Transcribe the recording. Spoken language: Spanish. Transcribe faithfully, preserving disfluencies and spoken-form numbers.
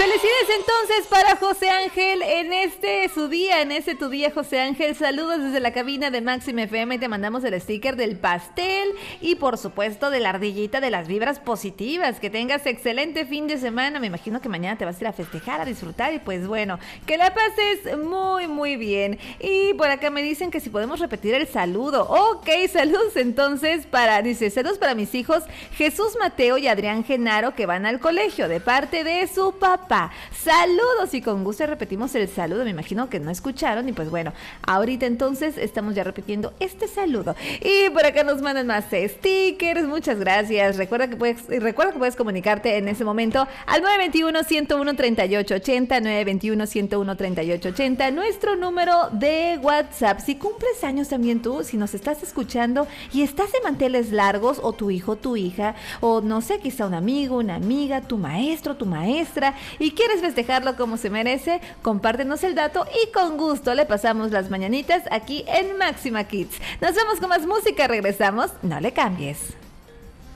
Felicidades entonces para José Ángel en este su día, en este tu día, José Ángel. Saludos desde la cabina de Máxima F M. Te mandamos el sticker del pastel y por supuesto de la ardillita de las vibras positivas. Que tengas excelente fin de semana. Me imagino que mañana te vas a ir a festejar, a disfrutar y pues bueno, que la pases muy muy bien. Y por acá me dicen que si podemos repetir el saludo. Ok, saludos entonces para, dice, saludos para mis hijos Jesús Mateo y Adrián Genaro que van al colegio de parte de su papá. Saludos y con gusto repetimos el saludo. Me imagino que no escucharon y pues bueno, ahorita entonces estamos ya repitiendo este saludo. Y por acá nos mandan más stickers. Muchas gracias. Recuerda que puedes, recuerda que puedes comunicarte en ese momento al nueve veintiuno, ciento uno, treinta y ocho ochenta, nueve veintiuno, ciento uno, treinta y ocho ochenta, nuestro número de WhatsApp. Si cumples años también tú, si nos estás escuchando y estás de manteles largos, o tu hijo, tu hija, o no sé, quizá un amigo, una amiga, tu maestro, tu maestra, y quieres festejarlo como se merece, compártenos el dato y con gusto le pasamos las mañanitas aquí en Máxima Kids. Nos vemos con más música, regresamos, no le cambies.